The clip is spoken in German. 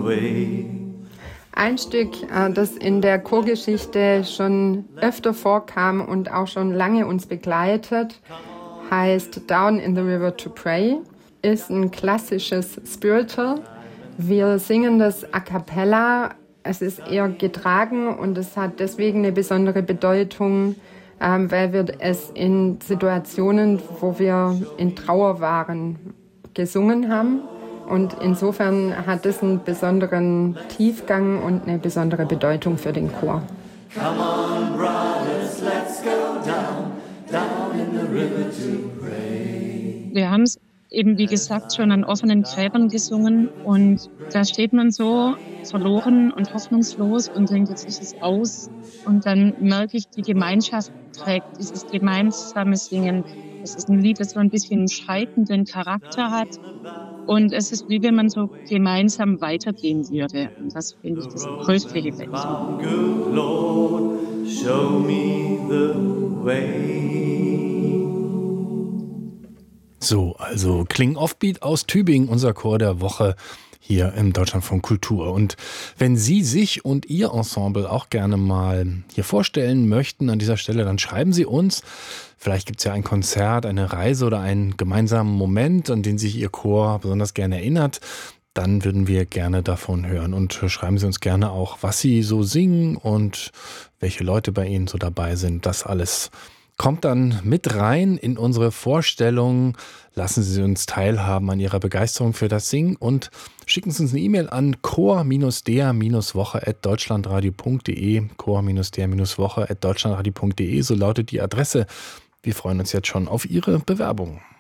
way. Ein Stück, das in der Chorgeschichte schon öfter vorkam und auch schon lange uns begleitet, heißt Down in the River to Pray, ist ein klassisches Spiritual. Wir singen das a cappella, es ist eher getragen und es hat deswegen eine besondere Bedeutung, weil wir es in Situationen, wo wir in Trauer waren, gesungen haben. Und insofern hat es einen besonderen Tiefgang und eine besondere Bedeutung für den Chor. Come on, brothers, let's go down in the river to pray. Wir haben es eben, wie gesagt, schon an offenen Gräbern gesungen und da steht man so verloren und hoffnungslos und denkt, jetzt ist es aus. Und dann merke ich, die Gemeinschaft trägt dieses gemeinsame Singen. Es ist ein Lied, das so ein bisschen einen scheidenden Charakter hat. Und es ist wie wenn man so gemeinsam weitergehen würde. Und das finde ich das größte Gebet. Good Lord, show me the way. So, also Kling Offbeat aus Tübingen, unser Chor der Woche hier im Deutschlandfunk Kultur. Und wenn Sie sich und Ihr Ensemble auch gerne mal hier vorstellen möchten an dieser Stelle, dann schreiben Sie uns. Vielleicht gibt es ja ein Konzert, eine Reise oder einen gemeinsamen Moment, an den sich Ihr Chor besonders gerne erinnert. Dann würden wir gerne davon hören. Und schreiben Sie uns gerne auch, was Sie so singen und welche Leute bei Ihnen so dabei sind. Das alles kommt dann mit rein in unsere Vorstellung. Lassen Sie uns teilhaben an Ihrer Begeisterung für das Singen und schicken Sie uns eine E-Mail an chor-der-woche@deutschlandradio.de, chor-der-woche@deutschlandradio.de, so lautet die Adresse. Wir freuen uns jetzt schon auf Ihre Bewerbung.